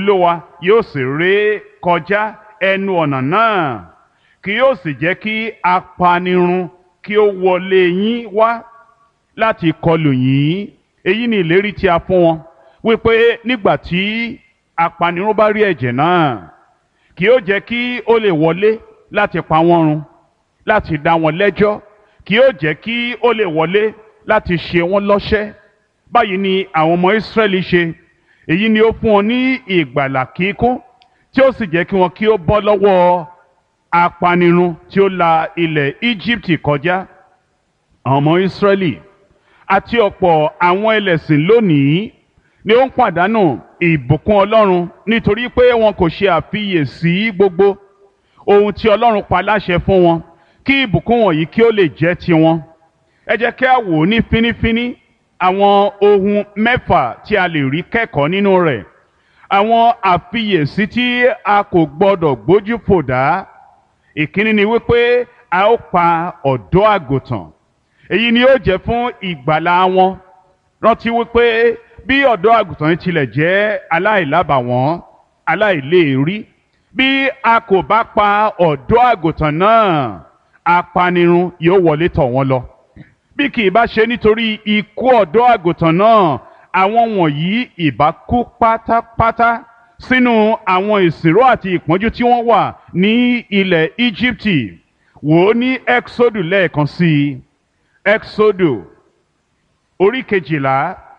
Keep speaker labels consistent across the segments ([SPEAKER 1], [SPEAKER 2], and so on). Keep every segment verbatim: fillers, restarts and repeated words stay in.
[SPEAKER 1] Olúwa yóò sì ré kọjá ẹnu ọ̀nà náà, kì yóò sì jẹ́ kí apanirun kí ó wọlé yín wá láti kọlù yín. Èyí ni ìlérí tí a fún wọn, wípé nígbà tí apanirun bá rí ẹ̀jẹ̀ náà, kì yóò jẹ́ kí ó lè wọlé láti pa wọ́n run, láti dá wọn lẹ́jọ́, kì yóò jẹ́ kí ó lè wọlé láti ṣe wọ́n lọ́ṣẹ́. Báyìí ni àwọn ọmọ Ísírẹ́lì ṣe. Èyí ni ó fún wọn ní ìgbàlà kíkún, tí ó sì jẹ́ kí wọn kí ó bọ́ lọ́wọ́ apanirun tí ó la ilẹ̀ Íjíbítì kọjá. Àwọn ọmọ Ísírẹ́lì àti ọ̀pọ̀ àwọn ẹlẹ́sìn lónìí ni ó ń pàdánù ìbùkún Ọlọ́run nítorí pé wọn kò ṣe àfiyèsí gbogbo ohun tí Ọlọ́run pa láṣẹ fún wọn kí ìbùkún wọ̀nyí kí ó lè jẹ́ tiwọn. Ẹ jẹ́ kí a wò ní fínífíní àwọn ohun mẹ́fà tí a lè rí kẹ́kọ̀ọ́ nínú rẹ̀. Àwọn àfiyèsí tí a kò gbọdọ̀ gbójú fò dá. Ìkíní ni wípé a ó pa ọ̀dọ́ àgùntàn. Èyí ni ó jẹ́ fún ìgbàlà wọn. Rántí wípé bí ọ̀dọ́ àgùntàn yìí tilẹ̀ jẹ́ aláìlábàwọ́n, aláìléèrí, bí a kò bá pa ọ̀dọ́ àgùntàn náà, apanirun yóò wọlé tọ̀ wọ́n lọ. Bí kì í bá ṣe nítorí ikú ọ̀dọ́ àgùntàn náà, àwọn wọ̀nyí ìbá kú pátápátá sínú àwọn ìsìnró àti ìpọ́njú tí wọ́n wà ní ilẹ̀ Íjíbítì. Wò ó ní Ẹ́kísódù lẹ́ẹ̀kan sí i. Ẹ́kísódù orí kejìlá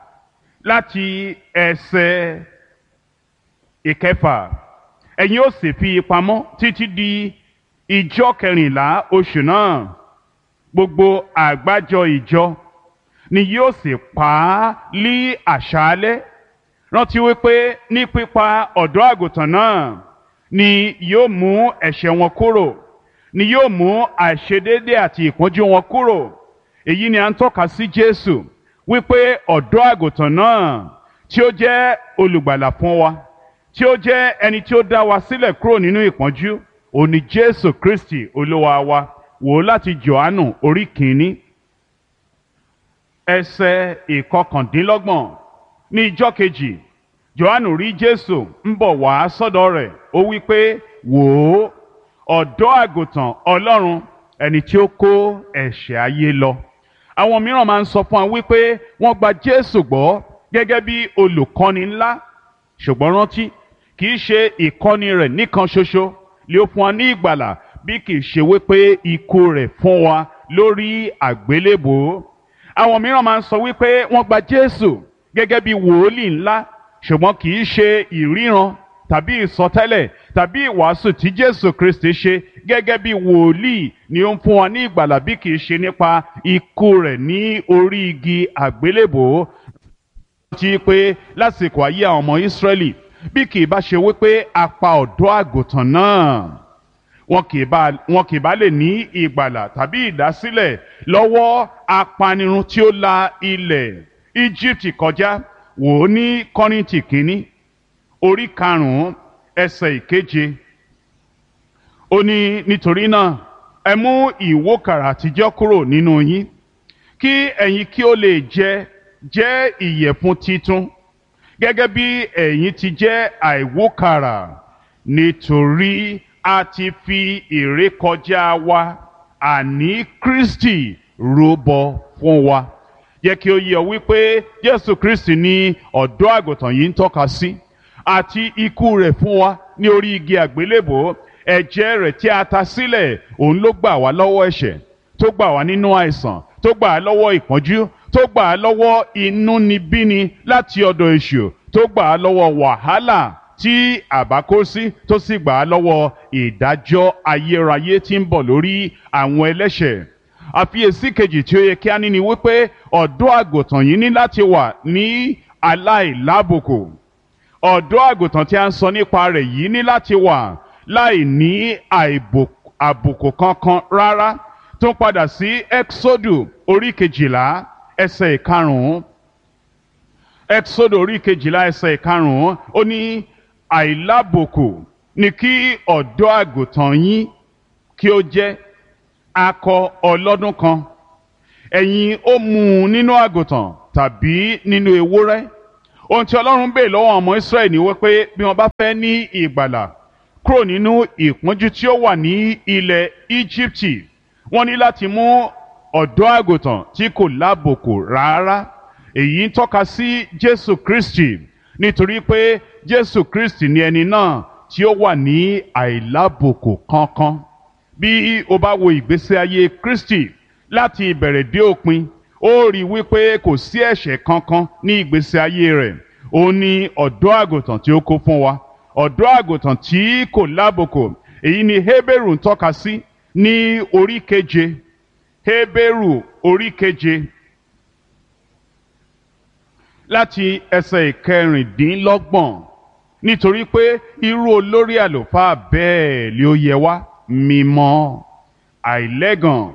[SPEAKER 1] láti ẹsẹ̀ ìkẹfà. Ẹ̀yin ó sì fi pamọ́ títí di ìjọ kẹrìnlá oṣù náà. Gbogbo àgbájọ ìjọ ni yóò sì pa á lí àṣálẹ́. Rántí wípé ní pípa ọ̀dọ́ àgùntàn náà ni yóò mú ẹ̀ṣẹ̀ wọn kúrò, ni yóò mú àìṣedéédé àti ìpọ́njú wọn kúrò. Èyí ni à ń tọ́ka sí Jésù, wípé ọ̀dọ́ àgùntàn náà tí ó jẹ́ olùgbàlà fún wa, tí ó jẹ́ ẹni tí ó dá wa sílẹ̀ kúrò nínú ìpọ́njú, òun ni Jésù Kristi Olúwa wa. Wò ó láti Jòhánù orí kìíní ẹsẹ̀ ìkọkàndínlọ́gbọ̀n. Ní ijọ́ kejì, Jòhánù rí Jésù ń bọ̀ wá sọ́dọ̀ rẹ̀. Ó wí pé, wò ó, ọ̀dọ́ àgùntàn Ọlọ́run, ẹni tí ó kó ẹ̀ṣẹ̀ ayé lọ. Àwọn mìíràn máa ń sọ fún wa wípé wọ́n gba Jésù gbọ́ gẹ́gẹ́ bí olùkọ́ni ńlá. Ṣùgbọ́n rántí, kì í ṣe ìkọ́ni rẹ̀ nìkan ṣoṣo lé ó fún wa ní ìgbàlà, bí kì í ṣe wípé ikú rẹ̀ fún wa lórí àgbélébùú. Àwọn mìíràn máa ń sọ wípé wọ́n gba Jésù gẹ́gẹ́ bí wòólì ńlá, ṣùgbọ́n kì í ṣe ìríran tàbí ìsọtẹ́lẹ̀ tàbí ìwàásù tí Jésù Kristi ṣe gẹ́gẹ́ bí wòlíì ni ó ń fún wa ní ìgbàlà, bí kì í ṣe nípa ikú rẹ̀ ní orí igi àgbélébùú. Ti pé lásìkò ayé àwọn ọmọ Ísírẹ́lì, bí kì í bá ṣe wípé a pa ọ̀dọ́ àgùntàn náà, wọn kì í bá wọn kì í bá lè ní ìgbàlà tàbí ìdásílẹ̀ lọ́wọ́ apanirun tí ó la ilẹ̀ Íjíbítì kọjá. Wò ó ní Kọ́ríńtì kínní orí karùn-ún ẹsẹ̀ ìkeje. Ó ní, nítorí náà ẹ mú ìwókàrà àtijọ́ kúrò nínú yín, kí ẹ̀yin kí ó lè jẹ jẹ́ ìyẹ̀fun titun, gẹ́gẹ́ bí ẹ̀yin ti jẹ́ àìwókàrà, nítorí a ti fi ìrékọjá wa, àní Kristi, rúbọ fún wa. Jẹ́ kí ó yé ọ wípé Jésù Kristi ni ọ̀dọ́ àgùntàn yìí ń tọ́ka sí, àti ikú rẹ̀ fún wa ní orí igi àgbélébùú. Ẹ̀jẹ̀ rẹ̀ tí a ta sílẹ̀, òun ló gbà wá lọ́wọ́ ẹ̀ṣẹ̀, tó gbà wá nínú àìsàn, tó gbà á lọ́wọ́ ìpọ́njú, tó gbà á lọ́wọ́ inúnibíni láti ọ̀dọ̀ èṣù, tó gbà á lọ́wọ́ wàhálà tí àbá kó sí, tó sì gbà á lọ́wọ́ ìdájọ́ ayérayé tí ń bọ̀ lórí àwọn ẹlẹ́ṣẹ̀. Àfiyèsí kejì tí ó yẹ kí a ní ni wípé ọ̀dọ́ àgùntàn yìí ní láti wà ní aláìlábùkù. Ọ̀dọ́ àgùntàn tí a ń sọ nípa rẹ̀ yìí ní láti wà láì ní àbùkù kankan rárá. Tó ń padà sí Ẹ́kísódù orí kejìlá ẹsẹ̀ ìkarùn-ún. Ẹ́kísódù orí kejìlá ẹsẹ̀ ìkarùn-ún, ó ní, àìlábùkù ni kí ọ̀dọ́ àgùntàn yín kí ó jẹ́, akọ ọlọ́dún kan. Ẹ̀yin ó mú un nínú àgùntàn tàbí nínú ewúrẹ́, ohun tí ọlọ́run bèè lọ́wọ́ ọmọ Ísírẹ́lì ni wípé bí wọ́n bá fẹ́ ní ìgbàlà kúrò nínú ìpọ́njú tí ó wà ní ilẹ̀ Íjíbítì wọ́n ní láti mú ọ̀dọ́ àgùntàn tí kò lábùkù rárá. èyí ń tọ́ka sí Jésù Kristi nítorí pé Jésù Kristi ni ẹni náà tí ó wà ní àìlábùkù kankan. bí o bá wo ìgbésí ayé Kristi láti ìbẹ̀rẹ̀ dé òpin ó rí i wípé kò sí ẹ̀ṣẹ̀ kankan ní ìgbésí ayé rẹ̀. ó ní ọ̀dọ́ àgùntàn tí ó kó fún wa, ọ̀dọ́ àgùntàn tí kò lábùkù. èyí ni Hébérù ń tọ́ka sí ní orí keje. Hébérù orí keje láti ẹsẹ̀ ìkẹrìndínlọ́gbọ̀n. nítorí pé irú olórí àlùfáà bẹ́ẹ̀ ni ó yẹ wá, mímọ́, àìlẹ́gàn,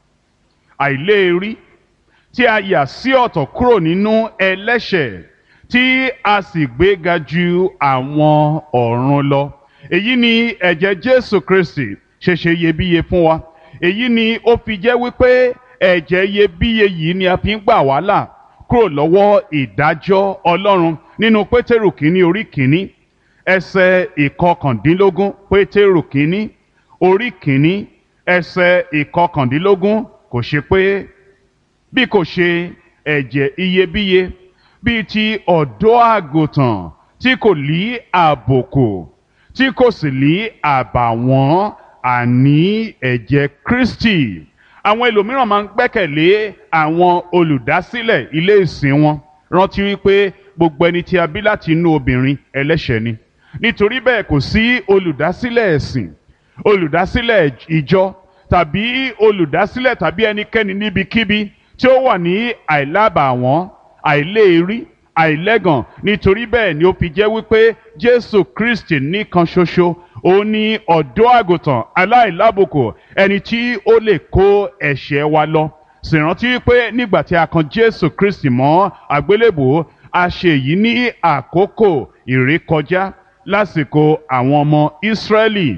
[SPEAKER 1] àìléèrí, tí a yà sí ọ̀tọ̀ kúrò nínú ẹlẹ́ṣẹ̀, tí a sì gbéga ju àwọn ọ̀run lọ. èyí ni ẹ̀jẹ̀ Jésù Kristi ṣe ṣe iyebíye fún wa. èyí ni ó fi jẹ́ wípé ẹ̀jẹ̀ iyebíye yìí ni a fi ń gbà wá là kúrò lọ́wọ́ ìdájọ́ Ọlọ́run nínú Pétérù kínní orí kínní ẹsẹ̀ ìkọkàndínlógún. Pétérù kínní orí kínní ẹsẹ̀ ìkọkàndínlógún. kò ṣe pé bí kò ṣe ẹ̀jẹ̀ iyebíye bíi ti ọ̀dọ́ àgùntàn tí kò lí àbùkù tí kò sì lí àbàwọ́n, àní ẹ̀jẹ̀ Kristi. àwọn ẹlòmíràn máa ń gbẹ́kẹ̀lé àwọn olùdásílẹ̀ ilé ìsìn wọn. rántí wípé gbogbo ẹni tí a bí láti inú obìnrin ẹlẹ́ṣẹ̀ ni. nítorí bẹ́ẹ̀ kò sí olùdásílẹ̀ ẹ̀sìn, olùdásílẹ̀ ìjọ tàbí olùdásílẹ̀ tàbí ẹnikẹ́ni níbikíbi tí ó wà ní àìlábàwọ́n, àìléèrí, àìlẹ́gàn. nítorí bẹ́ẹ̀ ni ó fi jẹ́ wípé Jésù Kristi nìkan ṣoṣo ó ní ọ̀dọ́ àgùntàn aláìlábùkù, ẹni tí ó lè kó ẹ̀ṣẹ̀ wa lọ. sì rántí wípé nígbà tí a kan Jésù Kristi mọ́ àgbélébùú, a ṣe èyí ní àkókò ìrékọjá lásìkò àwọn ọmọ Ísírẹ́lì.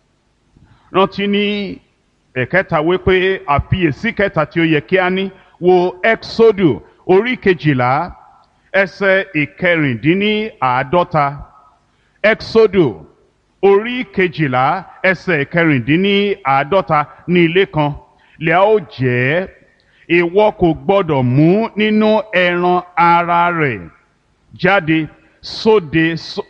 [SPEAKER 1] rántí ní ẹ̀kẹta wípé àfiyèsí kẹta tí ó yẹ kí a ní wo Ẹ́kísódù orí kejìlá ẹsẹ̀ ìkẹrìndínláàádọ́ta. Ẹ́kísódù orí kejìlá ẹsẹ̀ ìkẹrìndínláàádọ́ta. ní ilé kan lè a ó jẹ́, ìwọ kò gbọdọ̀ mú nínú ẹran ara rẹ̀ jáde sóde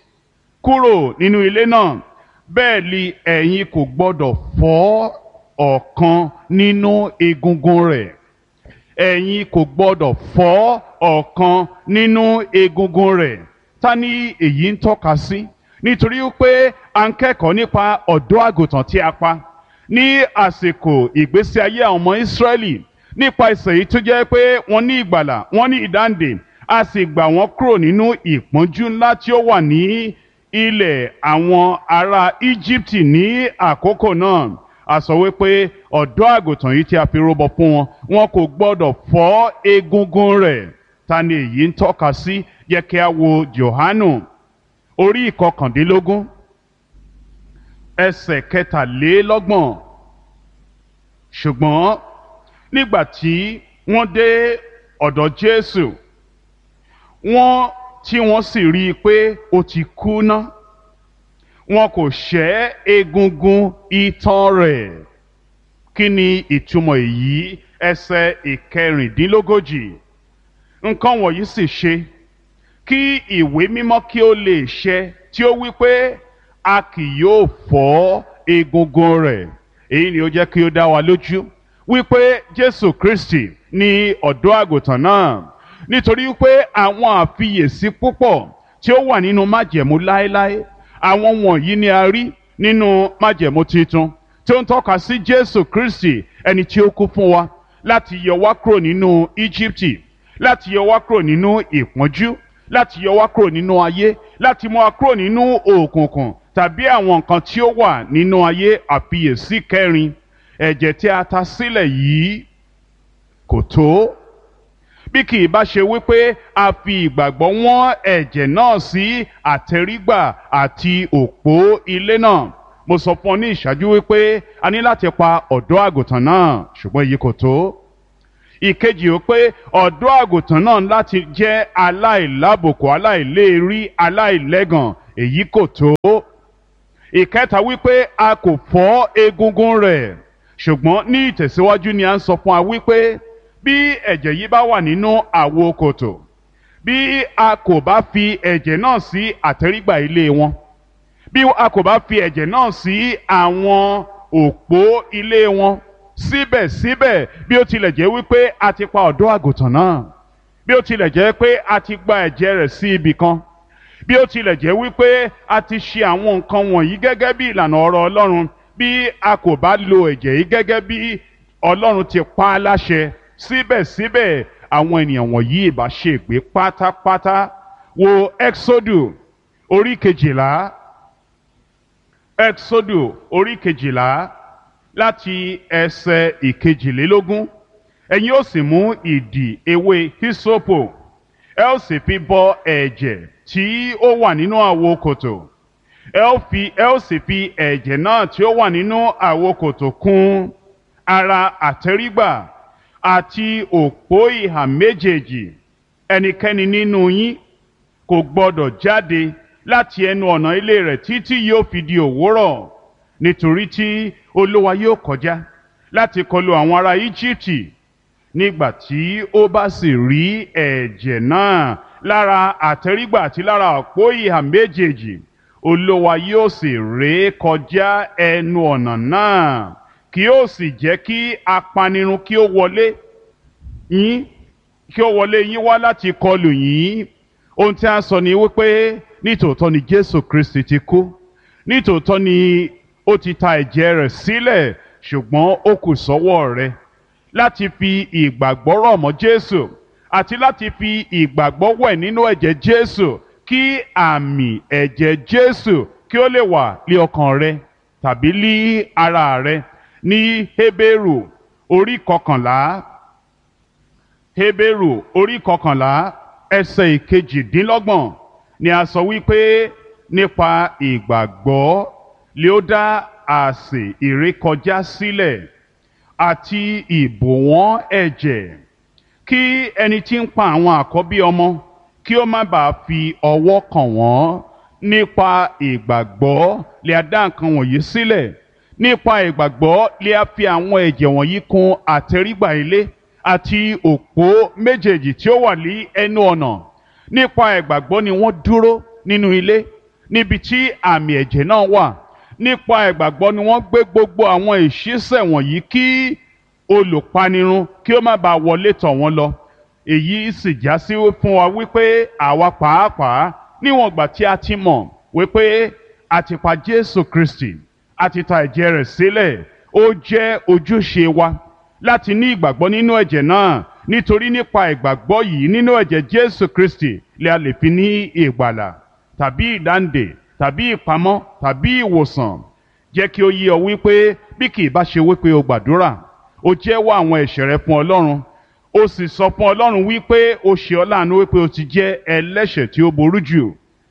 [SPEAKER 1] kúrò nínú ilé náà. bẹ́ẹ̀ ni ẹ̀yin kò gbọdọ̀ fọ́ ọ̀kan nínú egungun rẹ̀. ẹ̀yin kò gbọdọ̀ fọ́ ọ̀kan nínú egungun rẹ̀. ta ni èyí ń tọ́ka sí? nítorí pé a ń kẹ́kọ̀ọ́ nípa ọ̀dọ́ àgùntàn tí a pa ní àsìkò ìgbésí ayé àwọn ọmọ Ísírẹ́lì, nípa ìsẹ̀ yìí tó jẹ́ pé wọ́n ní ìgbàlà, wọ́n ní ìdáǹdè, a sì gbà wọ́n kúrò nínú ìpọ́njú ńlá tí ó wà ní ilẹ̀ àwọn ará Íjíbítì ní àkókò náà. a sọ wípé ọ̀dọ́ àgùntàn yìí tí a fi rúbọ fún wọn, wọn kò gbọdọ̀ fọ́ egungun rẹ̀. ta ni èyí ń tọ́ka sí? yẹ kí a wo Jòhánù orí ìkọkàndínlógún ẹsẹ̀ kẹtàlélọ́gbọ̀n. ṣùgbọ́n nígbà tí wọ́n dé ọ̀dọ̀ Jésù, wọ́n tí wọ́n sì rí i pé ó ti kú ná, wọn kò ṣẹ́ egungun itan rẹ̀. kí ni ìtumọ̀ èyí? ẹsẹ̀ ìkẹrìndínlógójì. nǹkan wọ̀nyí sì ṣe kí ìwé mímọ́ kí ó lè ṣẹ tí ó wí pé a kì yóò fọ́ egungun rẹ̀. èyí ni ó jẹ́ kí ó dá wa lójú wípé Jésù Kristi ni ọ̀dọ́ àgùntàn náà, nítorí pé àwọn àfiyèsí púpọ̀ tí ó wà nínú májẹ̀mú láéláé, àwọn wọ̀nyí ni a rí nínú májẹ̀mú titun tí ó ń tọ́ka sí Jésù Kristi, ẹni tí ó kú fún wa láti yọ wá kúrò nínú Íjíbítì, láti yọ wá kúrò nínú ìpọ́njú, láti yọ wá kúrò nínú ayé, láti mú wa kúrò nínú òkùnkùn tàbí àwọn nǹkan tí ó wà nínú ayé. àfiyèsí kẹrin, ẹ̀jẹ̀ tí a ta sílẹ̀ yìí kò tó. bí kì í bá ṣe wípé a fi ìgbàgbọ́ wọ́n ẹ̀jẹ̀ náà sí àtẹrígbà àti òpó ilé náà. mo sọ fún ọ ní ìṣáájú wípé a ní láti pa ọ̀dọ́ àgùntàn náà, ṣùgbọ́n èyí kò tó. ìkejì ó pé ọ̀dọ́ àgùntàn náà láti jẹ́ aláìlábùkù aláìléèrí aláìlẹ́gàn èyí kò tó. ìkẹta wípé a kò fọ́ egungun rẹ̀ ṣùgbọ́n ní ìtẹ̀síwájú ni a ń sọ fún wa wípé bí ẹ̀jẹ̀ yìí bá wà nínú àwo kòtò bí a kò bá fi ẹ̀jẹ̀ náà sí àtẹ́rígbà ilé wọn bí a kò bá fi ẹ̀jẹ̀ náà sí àwọn òpó ilé wọn síbẹ̀síbẹ̀ bí ó tilẹ̀ jẹ́ wípé a ti pa ọ̀dọ́ àgùntàn náà bí ó tilẹ̀ jẹ́ pé a ti gba ẹ̀jẹ̀ rẹ̀ sí ibì kan bí ó tilẹ̀ jẹ́ wípé a ti ṣe àwọn nǹkan wọ̀nyí gẹ́gẹ́ bí ìlànà ọ̀rọ̀ Ọlọ́run bí a kò bá lo ẹ̀jẹ̀ yìí gẹ́gẹ́ bí Ọlọ́run ti pa á láṣẹ síbẹ̀síbẹ̀ àwọn ènìyàn wọ̀nyí ìbá ṣègbé pátápátá. Wo Exodus orí kejìlá Exodus orí kejìlá láti ẹsẹ̀ ìkejìlélógún. Ẹ̀yin ó sì mú ìdì ewé hisopo ẹ ó sì fi bọ ẹ̀jẹ̀ tí ó wà nínú àwo kòtò ẹ ó fi ẹ ó sì fi ẹ̀jẹ̀ náà tí ó wà nínú àwo kòtò kùn ara àtẹ́rígbà àti òpó ìhà méjèèjì. Ẹnikẹ́ni nínú yín kò gbọdọ̀ jáde láti ẹnu ọ̀nà ilé rẹ̀ títí yóò fi di òwúrọ̀, nítorí tí Olúwa yóò kọjá láti kọlu àwọn ará Íjíbítì. Nígbà tí ó bá sì rí ẹ̀jẹ̀ náà lára àtẹ́rígbà àti lára òpó ìhà méjèèjì, Olúwa yóò sì ré kọjá ẹnu ọ̀nà náà, kí ó sì jẹ́ kí apanirun kí ó wọlé yín kí ó wọlé yín wá láti kọlù yín. Ohun tí a sọ ni wípé nítòótọ́ ni Jésù Kristi ti kú, nítòótọ́ ni ó ti ta ẹ̀jẹ̀ rẹ̀ sílẹ̀, ṣùgbọ́n ó kù sọ́wọ́ rẹ láti fi ìgbàgbọ́ rọ̀ mọ́ Jésù àti láti fi ìgbàgbọ́ wẹ̀ nínú ẹ̀jẹ̀ Jésù kí àmì ẹ̀jẹ̀ Jésù kí ó lè wà lé ọkàn rẹ tàbí lé ara rẹ. Ní Hébérù orí kọkànlá Hébérù orí kọkànlá ẹsẹ̀ ìkejìdínlọ́gbọ̀n ni a sọ wípé nípa ìgbàgbọ́ lé ó dá àsè ìrékọjá sílẹ̀ àti ìbòwọ́n ẹ̀jẹ̀ kí ẹni tí ń pa àwọn àkọ́bí ọmọ kí ó má bàa fi ọwọ́ kàn wọ́n. Nípa ìgbàgbọ́ lé a dá nǹkan wọ̀nyí sílẹ̀, nípa ìgbàgbọ́ lé a fi àwọn ẹ̀jẹ̀ wọ̀nyí kùn àtẹ́rígbà ilé àti òpó méjèèjì tí ó wà ní ẹnu ọ̀nà. Nípa ìgbàgbọ́ ni wọ́n dúró nínú ilé níbi tí àmì ẹ̀jẹ̀ náà wà. Nípa ìgbàgbọ́ ni wọ́n gbé gbogbo àwọn ìṣísẹ̀ wọ̀nyí kí olùpanirun kí ó má bàa wọlé tọ̀ wọ́n lọ. Èyí sì já sí fún wa wípé àwa pàápàá níwọ̀n ìgbà tí a ti mọ̀ wípé a ti pa Jésù Kristi, a ti ta ẹ̀jẹ̀ rẹ̀ sílẹ̀, ó jẹ́ ojúṣe wa láti ní ìgbàgbọ́ nínú ẹ̀jẹ̀ náà, nítorí nípa ìgbàgbọ́ yìí nínú ẹ̀jẹ̀ Jésù Kristi lè a lè fi ní ìgbàlà tàbí ìdáǹdè tàbí ìpamọ́ tàbí ìwòsàn. Jẹ́ kí ó yé ọ wípé bí kì í bá ṣe wípé o gbàdúrà, o jẹ́wọ́ àwọn ẹ̀ṣẹ̀ rẹ fún Ọlọ́run, o sì sọ fún Ọlọ́run wípé o ṣe ọ́ láàánú wípé o ti jẹ́ ẹlẹ́ṣẹ̀ tí ó burú jù,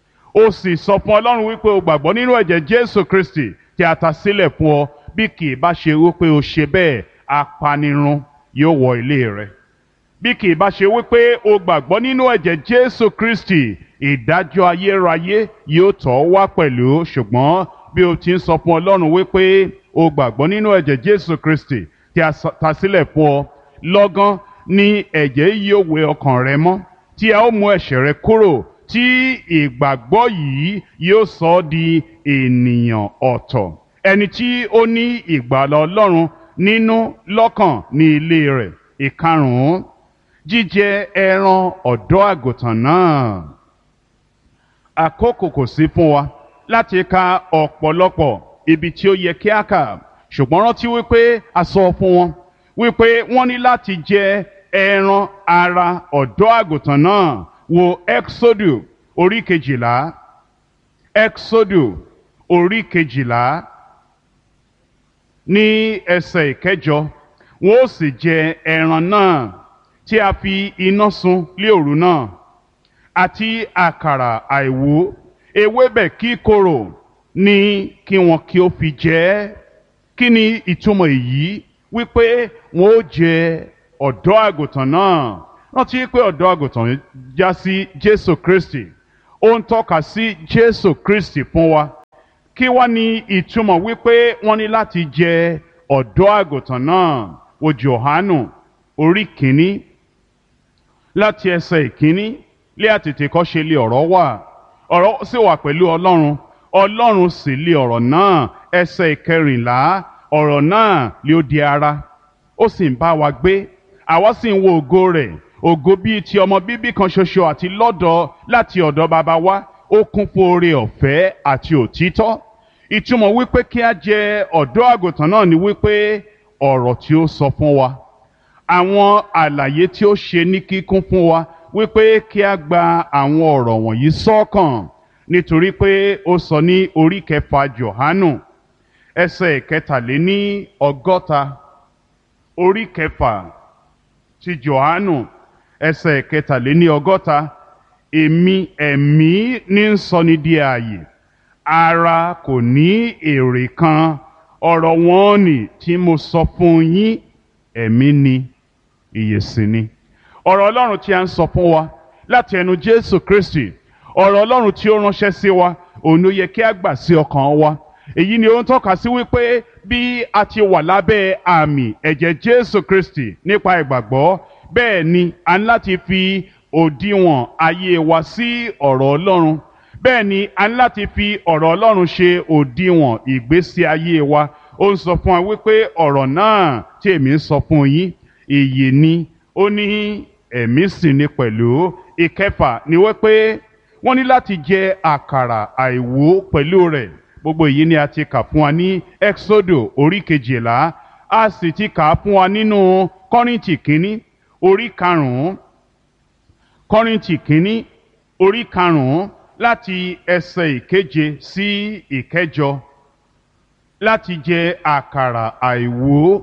[SPEAKER 1] o sì sọ fún Ọlọ́run wípé o gbàgbọ́ nínú ẹ̀jẹ̀ Jésù Kristi tí a ta sílẹ̀ fún ọ, bí kì í bá ṣe wípé o ṣe bẹ́ẹ̀, apanirun yóò wọ ilé rẹ. Bí kì í bá ṣe wípé o gbàgbọ́ nínú ẹ̀jẹ̀ Jésù Kristi, ìdájọ́ ayérayé yóò tọ̀ wá pẹ̀lú. Ṣùgbọ́n bí o ti ń sọ fún Ọlọ́run wípé o gbàgbọ́ nínú ẹ̀jẹ̀ Jésù Kristi tí a ta sílẹ̀ fún ọ, lọ́gán ni ẹ̀jẹ̀ yóò wẹ ọkàn rẹ mọ́, tí a ó mú ẹ̀ṣẹ̀ rẹ kúrò, tí ìgbàgbọ́ yìí yóò sọ ọ́ di ènìyàn ọ̀tọ̀, ẹni tí ó ní ìgbàlà Ọlọ́run nínú lọ́kàn ní ilé rẹ̀. Ìkarùn-ún, jíjẹ ẹran ọ̀dọ́ àgùntàn náà. Àkókò kò sí fún wa láti ka ọ̀pọ̀lọpọ̀ ibi tí ó yẹ kí a kà, ṣùgbọ́n rántí wípé a sọ fún wọn wípé wọ́n ní láti jẹ ẹran ara ọ̀dọ́ àgùntàn náà. Wo Exodus orí kejìlá Exodus orí kejìlá ní ẹsẹ̀ ìkẹjọ. Wọ́n ó sì jẹ ẹran náà tí a fi iná sun lé òru náà, àti àkàrà àìwú ewébẹ̀ kíkorò ní kí wọn kí ó fi jẹ ẹ́. Kí ni ìtumọ̀ èyí? Wípé wọn ó jẹ ọ̀dọ́ àgùntàn náà. Rántí pé ọ̀dọ́ àgùntàn já sí Jésù Kristi, ó ń tọ́ka sí Jésù Kristi fún wa. Kí wá ní ìtumọ̀ wípé wọ́n ní láti jẹ ọ̀dọ́ àgùntàn náà? Wo Jòhánù orí kìíní láti ẹsẹ̀ ìkíní, lé àtètèkọ́ṣe lé ọ̀rọ̀ wà, ọ̀rọ̀ sì wà pẹ̀lú Ọlọ́run, Ọlọ́run sì lé ọ̀rọ̀ náà. Ẹsẹ̀ ìkẹrìnlá, ọ̀rọ̀ náà lé ó di ara, ó sì ń bá wa gbé, àwa sì ń wo ògo rẹ̀, ògo bíi ti ọmọ bíbí kan ṣoṣo àti lọ́dọ̀ láti ọ̀dọ̀ baba wa, ó kún fún oore ọ̀fẹ́ àti òtítọ́. Ìtumọ̀ wípé kí a jẹ ọ̀dọ́ àgùntàn náà ni wípé ọ̀rọ̀ tí ó sọ fún wa, àwọn àlàyé tí ó ṣe ní kíkún fún wa, wípé kí a gba àwọn ọ̀rọ̀ wọ̀nyí sọ́kàn, nítorí pé ó sọ ní orí kẹfà Jòhánù ẹsẹ̀ kẹtàléní ọgọ́ta, orí kẹfà ti Jòhánù ẹsẹ̀ kẹtàléní ọgọ́ta, èmi ẹ̀mí ní ń sọ ní di ààyè, ara kò ní èrè kan. Ọ̀rọ̀ wọn ni tí mo sọ fún yín, ẹ̀mí ni, ìyè sì ni. Ọ̀rọ̀ Ọlọ́run tí a ń sọ fún wa láti ẹnu Jésù Kristi, ọ̀rọ̀ Ọlọ́run tí ó ránṣẹ́ sí wa, òun ló yẹ kí a gbà sí ọkàn wa. Èyí ni ó ń tọ́ka sí wípé bí a ti wà lábẹ́ àmì ẹ̀jẹ̀ Jésù Kristi nípa ìgbàgbọ́, bẹ́ẹ̀ ni a ní láti fi òdiwọ̀n ayé wa sí ọ̀rọ̀ Ọlọ́run. Bẹ́ẹ̀ ni a ní láti fi ọ̀rọ̀ Ọlọ́run ṣe òdiwọ̀n ìgbésí ayé wa. Ó ń sọ fún wa wípé ọ̀rọ̀ náà tí èmi ń sọ fún yín, ìyè ni, ó ní ẹ̀mí sì ni pẹ̀lú. Ìkẹfà ni wípé wọ́n ní láti jẹ àkàrà àìwú pẹ̀lú rẹ̀. Gbogbo èyí ni a ti kà fún wa ní Ẹ́ksódù orí kejìlá, a sì ti kà á fún wa nínú Kọ́ríńtì kínní orí karùn-ún, Kọ́ríńtì kínní orí karùn-ún láti ẹsẹ̀ ìkeje sí ìkẹjọ, láti jẹ àkàrà àìwú.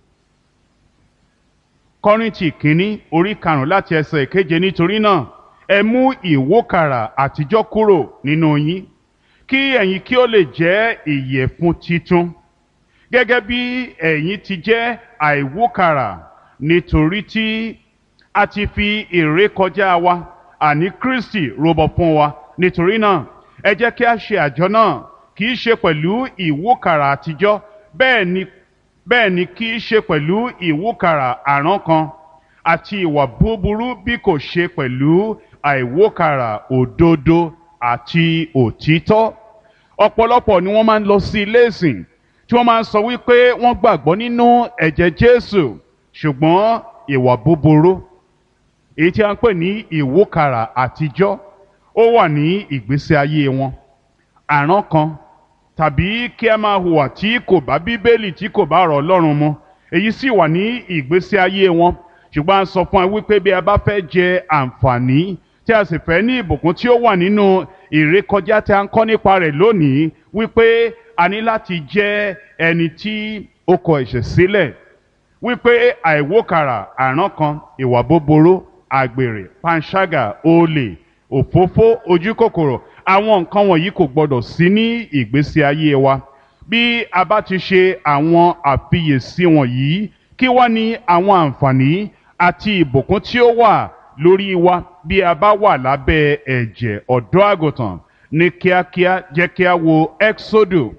[SPEAKER 1] Kọ́ríńtì kínní orí karùn-ún láti ẹsẹ̀ ìkeje, nítorí náà ẹ mú ìwókàrà àtijọ́ kúrò nínú yín, kí ẹ̀yin kí ó lè jẹ́ ìyẹ̀fun titun, gẹ́gẹ́ bí ẹ̀yin ti jẹ́ àìwókàrà, nítorí tí a ti fi ìrékọjá wa, àní Kristi rúbọ fún wa. Nítorí náà ẹ jẹ́ kí a ṣe àjọ náà, kì í ṣe pẹ̀lú ìwókàrà àtijọ́, bẹ́ẹ̀ ni bẹ́ẹ̀ ni kì í ṣe pẹ̀lú ìwókàrà àrán kan àti ìwà búburú, bí kò ṣe pẹ̀lú àìwókàrà òdodo àti òtítọ́. Ọ̀pọ̀lọpọ̀ ni wọ́n máa ń lọ sí ilé ìsìn tí wọ́n máa ń sọ wípé wọ́n gbàgbọ́ nínú ẹ̀jẹ̀ Jésù, ṣùgbọ́n ìwà búburú, èyí tí a ń pè ní ìwókàrà àtijọ́, ó wà ní ìgbésí ayé wọn. Àrán kan tàbí kí a máa hùwà tí kò bá Bíbélì, tí kò bá ọ̀rọ̀ Ọlọ́run mu, èyí sì wà ní ìgbésí ayé wọn. Ṣùgbọ́n a sọ fún wa wípé bí a bá fẹ́ jẹ àǹfààní tí a sì fẹ́ ní ìbùkún tí ó wà nínú ìrékọjá tí a ń kọ́ nípa rẹ̀ lónìí, wípé a ní láti jẹ́ ẹni tí ó kọ ẹ̀ṣẹ̀ sílẹ̀, wípé àìwókàrà àrán kan, ìwà búburú, àgbèrè, panṣágà, olè, òfófó, ojúkòkòrò, àwọn nǹkan wọ̀nyí kò gbọdọ̀ sí ní ìgbésí ayé wa. Bí a bá ti ṣe àwọn àfiyèsí wọ̀nyí, kí wá ní àwọn àǹfààní àti ìbùkún tí ó wà lórí wa bí a bá wà lábẹ́ ẹ̀jẹ̀ ọ̀dọ́ àgùntàn? Ní kíákíá jẹ́ kí a wo Ẹ́ksódù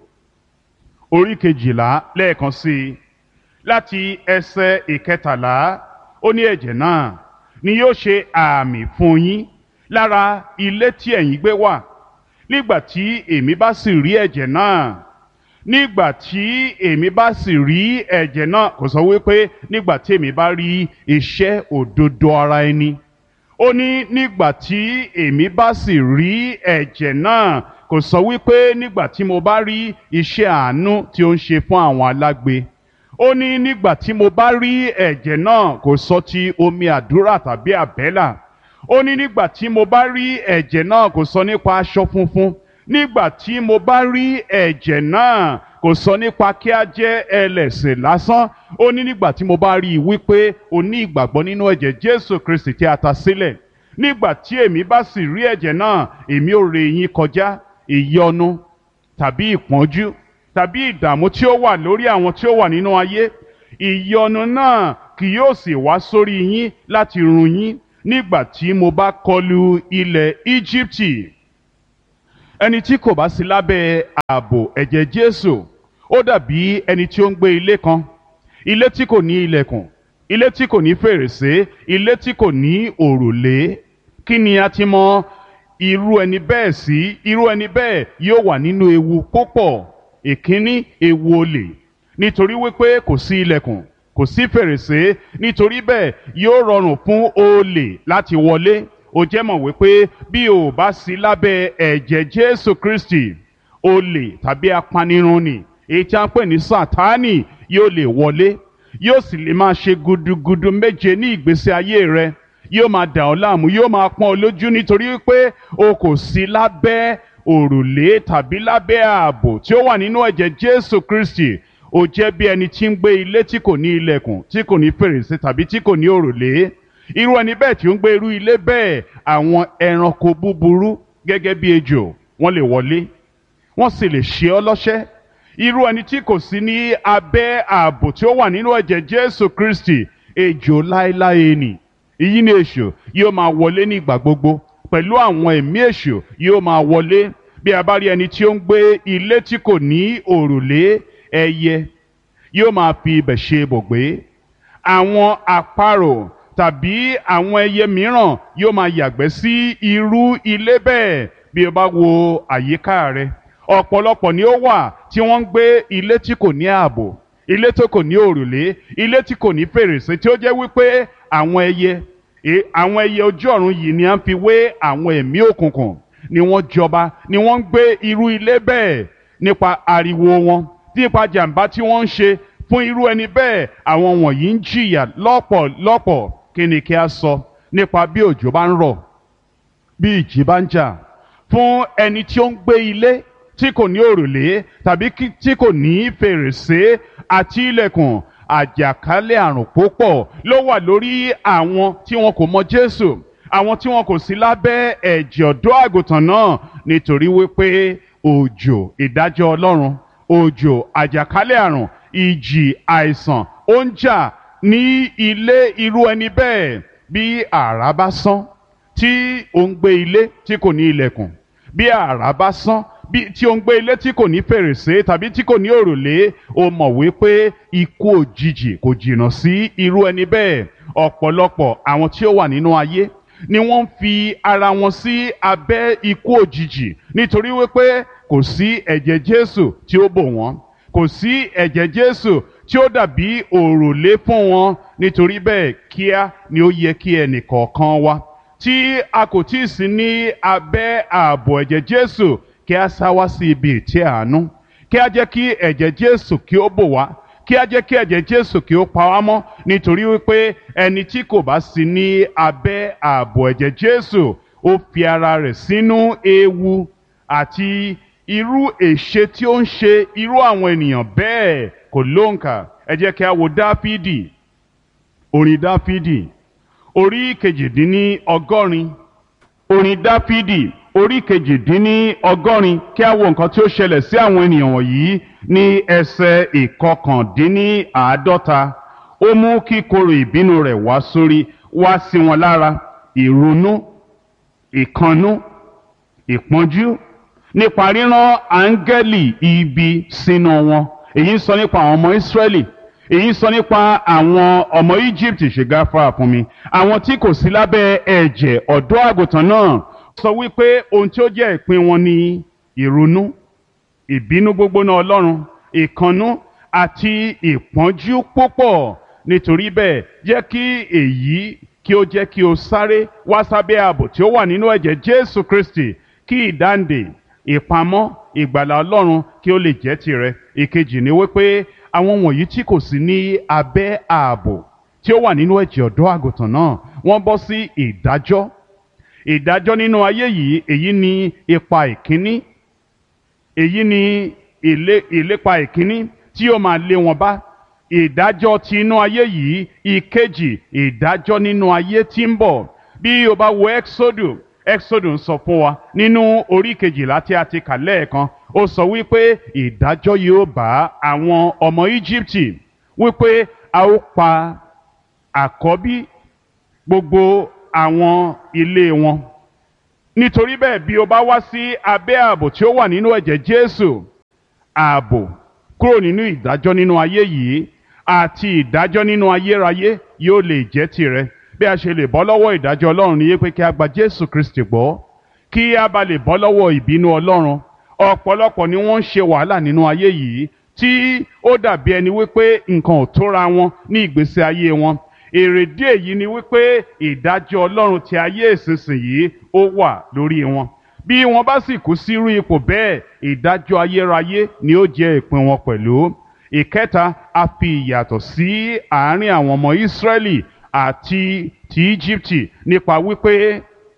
[SPEAKER 1] orí kejìlá lẹ́ẹ̀kan sí i, láti ẹsẹ̀ ìkẹtàlá. Ó ní ẹ̀jẹ̀ náà ni yóò ṣe àmì fún yín lára ilé tí ẹ̀yin gbé wà, nígbà tí èmi bá sì rí ẹ̀jẹ̀ náà. Nígbà tí èmi bá sì rí ẹ̀jẹ̀ náà, kò sọ wípé nígbà tí èmi bá rí iṣẹ́ òdodo ara ẹni. Ó ní nígbà tí èmi bá sì rí ẹ̀jẹ̀ náà, kò sọ wípé nígbà tí mo bá rí iṣẹ́ àánú tí ó ń ṣe fún àwọn alágbe. Ó ní nígbà tí mo bá rí ẹ̀jẹ̀ náà, kò sọ ti omi àdúrà tàbí àbẹ́là. Ó ní nígbà tí mo bá rí ẹ̀jẹ̀ náà, kò sọ nípa aṣọ funfun. Nígbà tí mo bá rí ẹ̀jẹ̀ náà, kò sọ nípa kí a jẹ́ ẹlẹ́ṣẹ̀ lásán. Ó ní nígbà tí mo bá rí i wípé o ní ìgbàgbọ́ nínú ẹ̀jẹ̀ Jésù Kristi tí a ta sílẹ̀. Nígbà tí èmi bá sì rí ẹ̀jẹ̀ náà, èmi ó ré yín kọjá ìyọnu tàbí ìpọ́njú tàbí ìdààmú tí ó wà lórí àwọn tí ó wà nínú ayé. Ìyọnu náà kì yóò sì wá sórí yín láti run yín nígbà tí mo bá kọlu ilẹ̀ Íjíbítì. Ẹni tí kò bá sí lábẹ́ ààbò ẹ̀jẹ̀ Jésù ó dàbí ẹni tí ó ń gbé ilé kan, ilé tí kò ní ilẹ̀kùn, ilé tí kò ní fèrèsé, ilé tí kò ní òrùlé. Kí ni a ti mọ irú ẹni bẹ́ẹ̀ sí? Irú ẹni bẹ́ẹ̀ yóò wà nínú ewu púpọ̀. Ìkíní, ewu olè, nítorí wípé kò sí ilẹ̀kùn, kò sí fèrèsé, nítorí bẹ́ẹ̀ yóò rọrùn fún olè láti wọlé. Ó jẹ́ mọ̀ wípé bí o bá sí lábẹ́ ẹ̀jẹ̀ Jésù Kristi, olè tàbí apanirun ni èyí tí a ń pè ní Sátánì yóò lè wọlé, yóò sì lè máa ṣe gudugudu méje ní ìgbésí ayé rẹ, yóò máa dà ọ́ láàmú, yóò máa pọ́n ọ lójú nítorí wípé o kò sí lábẹ́ òrùlé tàbí lábẹ́ ààbò tí ó wà nínú ẹ̀jẹ̀ Jésù Kristi. Ó jẹ́ bí ẹni tí ń gbé ilé tí kò ní ilẹ̀kùn, tí kò ní fèrèsé tàbí tí kò ní òrùlé. Irú ẹni bẹ́ẹ̀ tí ó ń gbé irú ilé bẹ́ẹ̀, àwọn ẹranko búburú gẹ́gẹ́ bí ejò wọ́n lè wọlé, wọ́n sì lè ṣe ọ́ lọ́ṣẹ́. Irú ẹni tí kò sí ní abẹ́ ààbò tí ó wà nínú ẹ̀jẹ̀ Jésù Kristi, ejò láéláé ni. Èyí ni èṣù yóò máa wọlé ní ìgbà gbogbo, pẹ̀lú àwọn ẹ̀mí èṣù yóò máa wọlé. Bí a bá rí ẹni tí ó ń gbé ilé tí kò ní òrùlé, ẹyẹ yóò máa fi ibẹ̀ ṣe ibùgbé. Àwọn àparò tàbí àwọn ẹyẹ mìíràn yóò máa yàgbẹ́ sí irú ilé bẹ́ẹ̀. Bí o bá wo àyíká rẹ, ọ̀pọ̀lọpọ̀ ni ó wà tí wọ́n ń gbé ilé tí kò ní ààbò, ilé tó kò ní òrùlé, ilé tí kò ní fèrèsé, tí ó jẹ́ wípé àwọn ẹyẹ àwọn ẹyẹ ojú ọ̀run yìí ni a ń fi wé àwọn ẹ̀mí òkùnkùn, ni wọ́n jọba, ni wọ́n ń gbé irú ilé bẹ́ẹ̀. Nípa ariwo wọn, nípa jàǹbá tí wọ́n ń ṣe fún irú ẹni bẹ́ẹ̀, àwọn wọ̀nyí ń jìyà lọ́pọ̀lọpọ̀. Kí ni kí a sọ nípa bí òjò bá ń rọ̀, bí ìjì bá ń jà? Fún ẹni tí ó ń gbé ilé tí kò ní òrùlé tàbí tí kò ní fèrèsé àti ilẹ̀kùn, àjàkálẹ̀ àrùn púpọ̀ ló wà lórí àwọn tí wọn kò mọ Jésù, àwọn tí wọn kò sí lábẹ́ ẹ̀jẹ̀ ọ̀dọ́ àgùntàn náà, nítorí wípé òjò ìdájọ́ Ọlọ́run, òjò àjàkálẹ̀ àrùn, ìjì àìsàn ó ń jà ní ilé irú ẹni bẹ́ẹ̀. Bí àrá bá sán tí ó ń gbé ilé tí kò ní ilẹ̀kùn, bí àrá bá sán bí tí ó ń gbé ilé tí kò ní fèrèsé tàbí tí kò ní òrùlé, ó mọ̀ wípé ikú òjijì kò jìnnà sí irú ẹni bẹ́ẹ̀. Ọ̀pọ̀lọpọ̀ àwọn tí ó wà nínú ayé ni wọ́n ń fi ara wọn sí abẹ́ ikú òjijì, nítorí wípé kò sí ẹ̀jẹ̀ Jésù tí ó bò wọ́n, kò sí ẹ̀jẹ̀ Jésù tí ó dàbí òrùlé fún wọn. Nítorí bẹ́ẹ̀, kíá ni ó yẹ kí ẹnì kọ̀ọ̀kan wa tí a kò tí ì sí ní abẹ́ ààbò ẹ̀jẹ̀ Jésù, kí a sá wá sí ibi ìtẹ́ àánú, kí a jẹ́ kí ẹ̀jẹ̀ Jésù kí ó bò wá, kí a jẹ́ kí ẹ̀jẹ̀ Jésù kí ó pa wá mọ́. Nítorí wípé ẹni tí kò bá sí ní abẹ́ ààbò ẹ̀jẹ̀ Jésù, ó fi ara rẹ̀ sínú ewu àti irú èṣe tí ó ń ṣe irú àwọn ènìyàn bẹ́ẹ̀ kò lóǹkà. Ẹ jẹ́ kí a wo Dáfídì, orin Dáfídì orí kejìdínní ọgọ́rin, orin Dáfídì orí kejìdínní ọgọ́rin. Kí a wo nǹkan tí ó ṣẹlẹ̀ sí àwọn ènìyàn wọ̀nyí ní ẹsẹ̀ ìkọkàndínní àádọ́ta. Ó mú kíkorò ìbínú rẹ̀ wá sórí wá sí wọn lára, ìrunú, ìkannú, ìpọ́njú, nípa rírán áńgẹ́lì ibi sínú wọn. Èyí ń sọ nípa àwọn ọmọ Ísírẹ́lì, èyí ń sọ nípa àwọn ọmọ Íjíbítì. ṣe gáfárà fún mi, àwọn tí kò sí lábẹ́ ẹ̀jẹ̀ ọ̀dọ́ àgùntàn náà. Sọ wípé ohun tí ó jẹ́ ìpín wọn ni ìrunú, ìbínú gbógbóná Ọlọ́run, ìkannú àti ìpọ́njú púpọ̀. Nítorí bẹ́ẹ̀, jẹ́ kí èyí kí ó jẹ́ kí o sáré wá sábẹ́ ààbò tí ó wà nínú ẹ̀jẹ̀ Jésù Kristi, kí ìdáǹdè, ìpamọ́, ìgbàlà Ọlọ́run kí ó lè jẹ́ tirẹ̀. Ìkejì ni wípé àwọn wọ̀nyí tí kò sí ní abẹ́ ààbò tí ó wà nínú ẹ̀jẹ̀ ọ̀dọ́ àgùntàn náà, wọ́n bọ́ sí ìdájọ́. Ìdájọ́ nínú ayé yìí, èyí ni ipa ìkíní, èyí ni ìlépa ìkíní tí ó máa lé wọn bá. Ìdájọ́ ti inú ayé yìí. Ìkejì, ìdájọ́ nínú ayé tí ń bọ̀. Bí o bá wo Exodus, Exodus ń sọ fún wa nínú orí kejìlá tí a ti kà lẹ́ẹ̀kan, ó sọ wípé ìdájọ́ yóò bá àwọn ọmọ Íjíbítì, wípé a ó pa àkọ́bí gbogbo àwọn ilé wọn. Nítorí bẹ́ẹ̀, bí o bá wá sí abẹ́ ààbò tí ó wà nínú ẹ̀jẹ̀ Jésù, ààbò kúrò nínú ìdájọ́ nínú ayé yìí àti ìdájọ́ nínú ayérayé yóò lè jẹ́ tìrẹ. Bí a ṣe lè bọ́ lọ́wọ́ ìdájọ́ Ọlọ́run ni pé kí a gba Jésù Kristi gbọ́, kí a bá lè bọ́ lọ́wọ́ ìbínú Ọlọ́run. Ọ̀pọ̀lọpọ̀ ni wọ́n ń ṣe wàhálà nínú ayé yìí tí ó dàbí ẹni wípé nǹkan ò tóra wọn ní ìgbésí ayé wọn. Èrèdí èyí ni wípé ìdájọ́ Ọlọ́run ti ayé ìsinsìnyí ó wà lórí wọn. Bí wọ́n bá sì kú sírú ipò bẹ́ẹ̀, ìdájọ́ ayérayé ni ó jẹ́ ìpín wọn pẹ̀lú. Ìkẹta, a fi ìyàtọ̀ sí àárín àwọn ọmọ Ísírẹ́lì àti ti Íjíbítì nípa wípé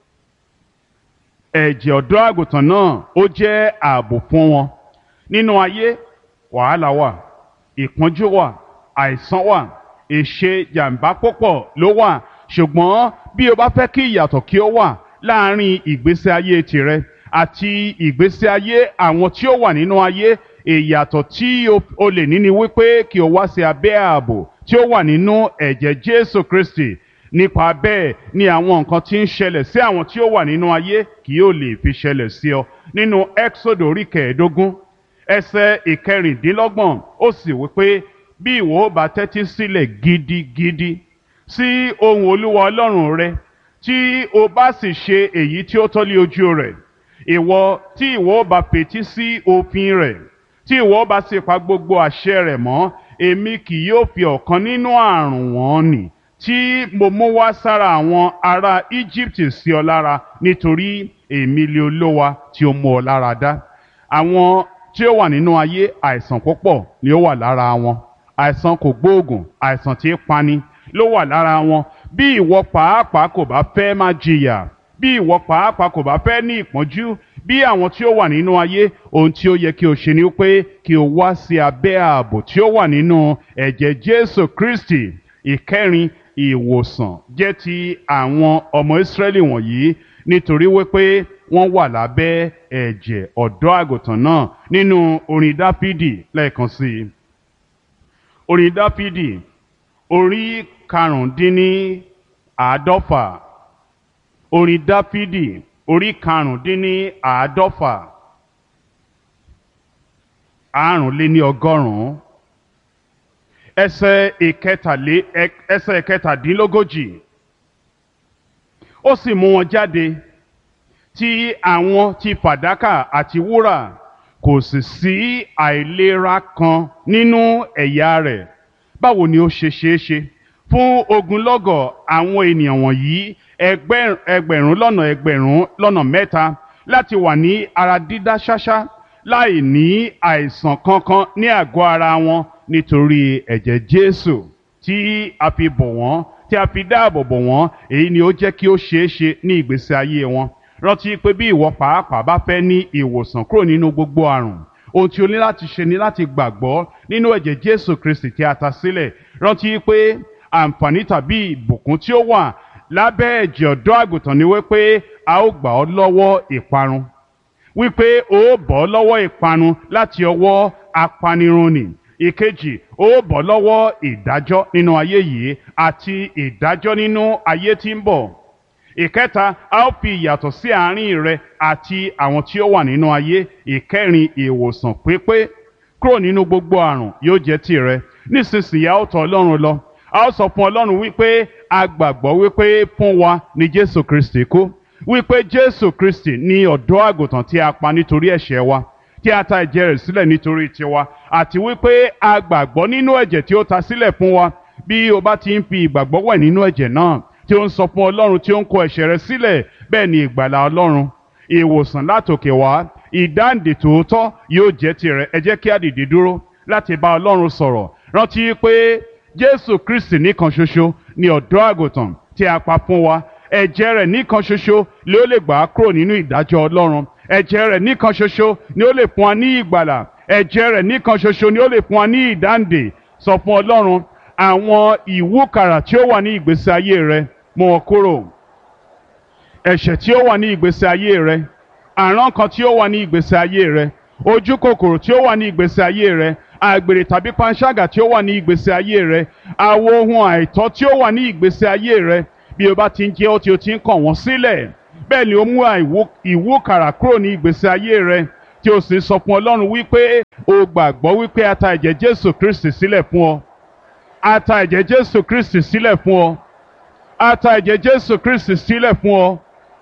[SPEAKER 1] ẹ̀jẹ̀ ọ̀dọ́ àgùntàn náà ó jẹ́ ààbò fún wọn. Nínú ayé, wàhálà wà, ìpọ́njú wà, àìsàn wà, èṣe jàǹbá púpọ̀ ló wà. Ṣùgbọ́n bí o bá fẹ́ kí ìyàtọ̀ kí ó wà láàárín ìgbésí ayé tirẹ̀ àti ìgbésí ayé àwọn tí ó wà nínú ayé, ìyàtọ̀ tí o lè ní ni wípé kí o wá sí abẹ́ ààbò tí ó wà nínú ẹ̀jẹ̀ Jésù Kristi. Nípa bẹ́ẹ̀ ni àwọn nǹkan tí ń ṣẹlẹ̀ sí àwọn tí ó wà nínú ayé kì yóò lè fi ṣẹlẹ̀ sí ọ. Nínú Ẹ́kísódù orí kẹẹ̀ẹ́dógún ẹsẹ̀ ìkẹrìndínlọ́gbọ̀n, ó sì wípé bí ìwọ bá tẹ́tí sílẹ̀ gidigidi sí ohùn Olúwa Ọlọ́run rẹ, tí o bá sì ṣe èyí tí ó tọ́ lé ojú rẹ̀, ìwọ tí ìwọ bá fetí sí òfin rẹ̀, tí ìwọ bá sì pa gbogbo àṣẹ rẹ̀ mọ́, èmi kì yóò fi ọ̀kan nínú àrùn wọn nì tí mo mú wá sára àwọn ará Íjíbítì sí ọ lára, nítorí èmi lé Olúwa tí ó mú ọ lára dá. Àwọn tí ó wà nínú ayé, àìsàn púpọ̀ ni ó wà lára wọn. Àìsàn kò gbóògùn, àìsàn tí ń pani ló wà lára wọn. Bí ìwọ pàápàá kò bá fẹ́ máa jìyà, bí ìwọ pàápàá kò bá fẹ́ ní ìpọ́njú bí àwọn tí ó wà nínú ayé, ohun tí ó yẹ kí o ṣe ni pé kí o wá sí abẹ́ ààbò tí ó wà nínú ẹ̀jẹ̀ Jésù Kristi. Ìkẹrin, ìwòsàn jẹ́ ti àwọn ọmọ Ísírẹ́lì wọ̀nyí nítorí wípé wọ́n wà lábẹ́ ẹ̀jẹ̀ ọ̀dọ́ àgùntàn náà. Nínú orin Dáfídì lẹ́ẹ̀kan sí i, orin Dáfídì orí karùndínní àádọ́fà, orin Dáfídì orí karùndínní àádọ́fà, àrùnléní ọgọ́rùn-ún ẹsẹ̀ ìkẹtàlé ẹsẹ̀ ìkẹtàdínlógójì. Ó sì mú wọn jáde ti àwọn ti fàdákà àti wúrà, kò sì sí àìlera kan nínú ẹ̀yà rẹ̀. Báwo ni ó ṣe ṣeé ṣe fún ogunlọ́gọ̀ àwọn ènìyàn wọ̀nyí, ẹgbẹ̀rún lọ́nà ẹgbẹ̀rún lọ́nà mẹ́ta, láti wà ní ara dídá ṣáṣá láì ní àìsàn kankan ní àgọ́ ara wọn? Nítorí ẹ̀jẹ̀ Jésù tí a fi bò wọ́n, tí a fi dáàbò bò wọ́n, èyí ni ó jẹ́ kí ó ṣeé ṣe ní ìgbésí ayé wọn. Rántí pé bí ìwọ pàápàá bá fẹ́ ní ìwòsàn kúrò nínú gbogbo àrùn, ohun tí o ní láti ṣe ni láti gbàgbọ́ nínú ẹ̀jẹ̀ Jésù Kristi tí a ta sílẹ̀. Rántí pé àǹfààní tàbí ìbùkún tí ó wà lábẹ́ ẹ̀jẹ̀ ọ̀dọ́ àgùntàn ni wípé a ó gbà ọ́ lọ́wọ́ ìparun, wípé o ó bọ́ lọ́wọ́ ìparun láti ọwọ́ apanirun nì. Ìkejì, ó bọ́ lọ́wọ́ ìdájọ́ nínú ayé yìí àti ìdájọ́ nínú ayé tí ń bọ̀. Ìkẹta, a ó fi ìyàtọ̀ sí àárín rẹ àti àwọn tí ó wà nínú ayé. Ìkẹrin, ìwòsàn pípé kúrò nínú gbogbo àrùn yóò jẹ́ tìrẹ. Nísinsìnyí a ó tọ̀ Ọlọ́run lọ. A ó sọ fún Ọlọ́run wípé a gbàgbọ́ wípé fún wa ni Jésù Kristi kú, wípé Jésù Kristi ni ọ̀dọ́ àgùntàn tí a pa nítorí ẹ̀ṣẹ̀ wa, tí a ta ẹ̀jẹ̀ rẹ̀ sílẹ̀ nítorí tiwa, àti wípé a gbàgbọ́ nínú ẹ̀jẹ̀ tí ó ta sílẹ̀ fún wa. Bí o bá ti ń fi ìgbàgbọ́ wẹ̀ nínú ẹ̀jẹ̀ náà, tí ó ń sọ fún Ọlọ́run tí ó ń kó ẹ̀ṣẹ̀ rẹ̀ sílẹ̀, bẹ́ẹ̀ ni ìgbàlà Ọlọ́run, ìwòsàn látòkè wá, ìdáǹdè tòótọ́ yóò jẹ́ tirẹ̀. Ẹ jẹ́ kí a dìde dúró láti bá Ọlọ́run sọ̀rọ̀. Rántí pé Jésù Kristi nìkan ṣoṣo ni ọ̀dọ́ àgùntàn tí a pa fún wa. Ẹ̀jẹ̀ rẹ̀ nìkan ṣoṣo ló lè gbà á kúrò nínú ìdájọ́ Ọlọ́run. Ẹ̀jẹ̀ rẹ̀ nìkan ṣoṣo ni ó lè fún wa ní ìgbàlà. Ẹ̀jẹ̀ rẹ̀ nìkan ṣoṣo ni ó lè fún wa ní ìdáǹdè. Sọ fún Ọlọ́run àwọn ìwúkàrà tí ó wà ní ìgbésí ayé rẹ, mú wọn kúrò. Ẹ̀ṣẹ̀ tí ó wà ní ìgbésí ayé rẹ, àrán kan tí ó wà ní ìgbésí ayé rẹ, ojú kòkòrò tí ó wà ní ìgbésí ayé rẹ, àgbèrè tàbí panṣágà tí ó wà ní ìgbésí ayé rẹ àwọn ohun àìtọ́ tí ó wà ní ìgbésí ayé rẹ bí o bá ti ń jẹ́ ọ́ tí o ti ń kọ̀ wọ́n sílẹ̀ bẹ́ẹ̀ ni ó mú ìwúkàrà kúrò ní ìgbésí ayé rẹ tí o sì sọ fún Ọlọ́run wípé o gbàgbọ́ wípé a ta ẹ̀jẹ̀ Jésù Kristi sílẹ̀ fún ọ a ta ẹ̀jẹ̀ Jésù Kristi sílẹ̀ fún ọ a ta ẹ̀jẹ̀ Jésù Kristi sílẹ̀ fún ọ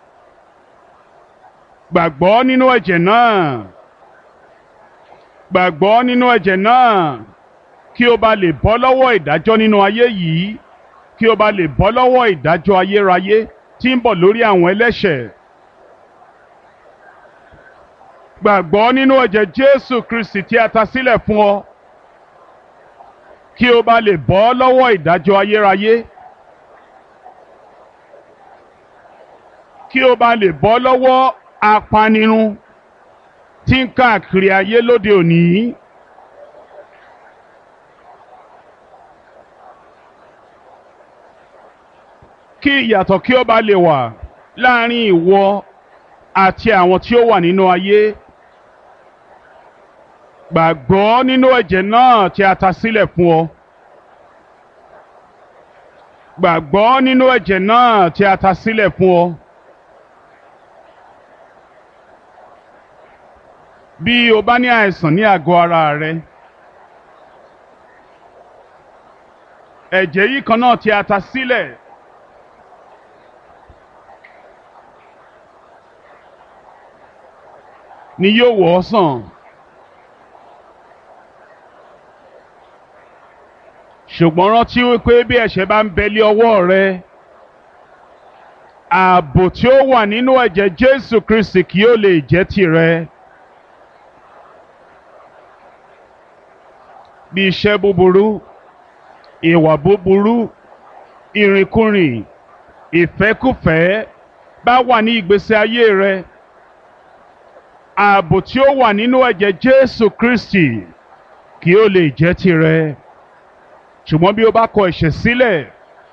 [SPEAKER 1] gbàgbọ́ nínú ẹ̀jẹ̀ náà gbàgbọ́ nínú ẹ̀jẹ̀ náà kí o bá lè bọ́ lọ́wọ́ ìdájọ́ nínú ayé yìí kí o bá lè bọ́ lọ́wọ́ ìdájọ́ ayérayé tí ń bọ̀ lórí àwọn ẹlẹ́ṣẹ̀. Gbàgbọ́ nínú ẹ̀jẹ̀ Jésù Kristi tí a ta sílẹ̀ fún ọ kí o bá lè bọ́ lọ́wọ́ ìdájọ́ ayérayé kí o bá lè bọ́ lọ́wọ́ apanirun tí ń káàkiri ayé lóde òní. Kí ìyàtọ̀ kí ó bá lè wà láàrin ìwọ àti àwọn tí ó wà nínú ayé. Gbàgbọ́ nínú ẹ̀jẹ̀ náà tí a ta sílẹ̀ fún ọ. Gbàgbọ́ nínú ẹ̀jẹ̀ náà tí a ta sílẹ̀ fún ọ. Bí o bá ní àìsàn ní àgọ́ ara rẹ, ẹ̀jẹ̀ yìí kan náà tí a ta sílẹ̀ ni yóò wò ọ́ sàn. Ṣùgbọ́n rántí wípé bí ẹ̀ṣẹ̀ bá ń bẹ lé ọwọ́ rẹ, ààbò tí ó wà nínú ẹ̀jẹ̀ Jésù Kristi kì yóò lè jẹ́ tìrẹ. Bí iṣẹ́ búburú, ìwà búburú, ìrìnkúrìn, ìfẹ́kúfẹ̀ẹ́ bá wà ní ìgbésí ayé rẹ, ààbò tí ó wà nínú ẹ̀jẹ̀ Jésù Kristi kì yóò lè jẹ́ tìrẹ. Ṣùgbọ́n bí o bá kọ ẹ̀ṣẹ̀ sílẹ̀,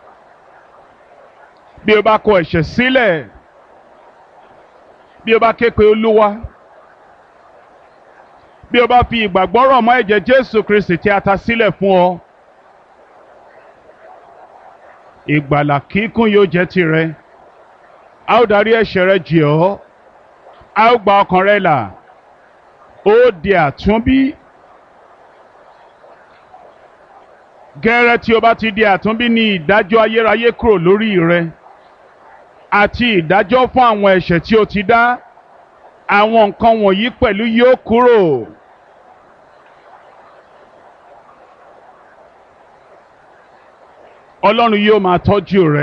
[SPEAKER 1] bí o bá kọ ẹ̀ṣẹ̀ sílẹ̀, bí o bá ké pe Olúwa, bí o bá fi ìgbàgbọ́ rọ̀ mọ́ ẹ̀jẹ̀ Jésù Kristi tí a ta sílẹ̀ fún ọ, ìgbàlà kíkún yóò jẹ́ tìrẹ. A ó darí ẹ̀ṣẹ̀ rẹ jì ọ́, a ó gba ọkàn rẹ là, ó di àtúnbí. Gẹ́rẹ́ tí o bá ti di àtúnbí ni ìdájọ́ ayérayé kúrò lórí rẹ àti ìdájọ́ fún àwọn ẹ̀ṣẹ̀ tí o ti dá. Àwọn nǹkan wọ̀nyí pẹ̀lú yóò kúrò. Ọlọ́run yóò máa tọ́jú rẹ.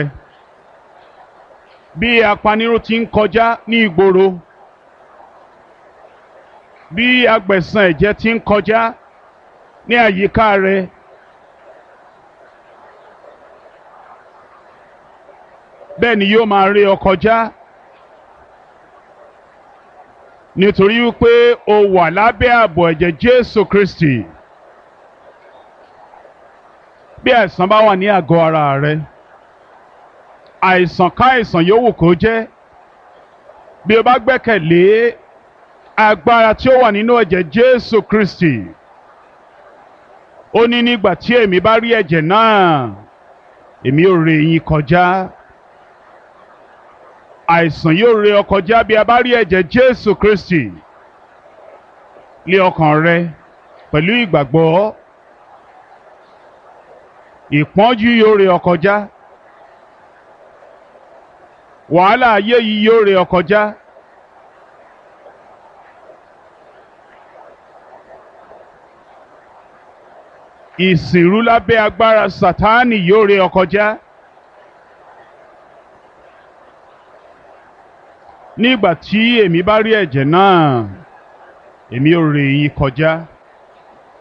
[SPEAKER 1] Bí apanirun ti ń kọjá ní ìgboro, bí agbẹ̀san ẹ̀jẹ̀ ti ń kọjá ní àyíká rẹ, bẹ́ẹ̀ ni yóò máa ré ọ kọjá nítorí wípé o wà lábẹ́ ààbò ẹ̀jẹ̀ Jésù Kristi. Bí àìsàn bá wà ní àgọ́ ara rẹ, àìsàn ká àìsàn yòówù kó jẹ́, bí o bá gbẹ́kẹ̀lé agbára tí ó wà nínú ẹ̀jẹ̀ Jésù Kristi, ó ní nígbà tí èmi bá rí ẹ̀jẹ̀ náà, èmi ó ré yín kọjá. Àìsàn yóò ré ọ kọjá bí a bá rí ẹ̀jẹ̀ Jésù Kristi lé ọkàn rẹ pẹ̀lú ìgbàgbọ́. Ìpọ́njú yóò ré ọ kọjá. Wàhálà ayé yìí yóò ré ọ kọjá. Ìsìnrú lábẹ́ agbára Sátánì yóò ré ọ kọjá. Nígbà tí èmi bá rí ẹ̀jẹ̀ náà, èmi ó ré yín kọjá.